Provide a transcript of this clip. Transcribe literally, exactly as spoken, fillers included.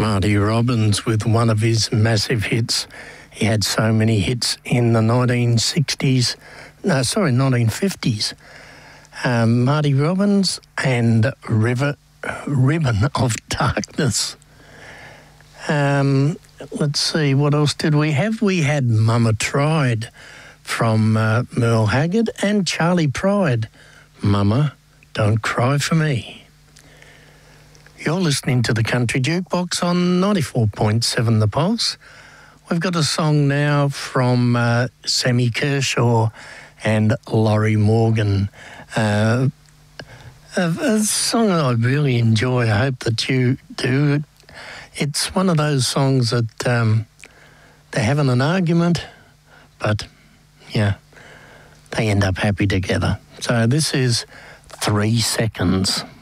Marty Robbins with one of his massive hits. He had so many hits in the nineteen sixties, no, sorry, nineteen fifties. Um, Marty Robbins and River, Ribbon of Darkness. Um, let's see, what else did we have? We had Mama Tried from uh, Merle Haggard and Charlie Pride. Mama, Don't Cry For Me. You're listening to the Country Jukebox on ninety-four point seven The Pulse. We've got a song now from uh, Sammy Kershaw and Laurie Morgan. Uh, a, a song that I really enjoy. I hope that you do. It's one of those songs that um, they're having an argument, but, yeah, they end up happy together. So this is Three Seconds.